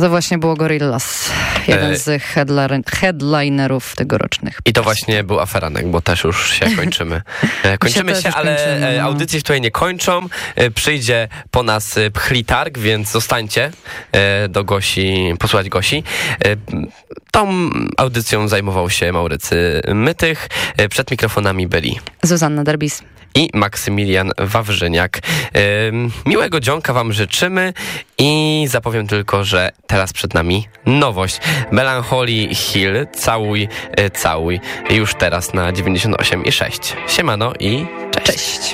to właśnie było Gorillaz, jeden z headlinerów tegorocznych. I to właśnie był aferanek, bo też już się kończymy. Kończymy się, ale audycje się tutaj nie kończą. Przyjdzie po nas Pchlitarg, więc zostańcie do Gosi, posłuchać Gosi. Tą audycją zajmował się Maurycy Mytych. Przed mikrofonami byli Zuzanna Darbis i Maksymilian Wawrzyniak. Miłego dzionka wam życzymy i zapowiem tylko, że teraz przed nami nowość. Melancholy Hill, całuj, całuj. Już teraz na 98,6. Siemano i cześć.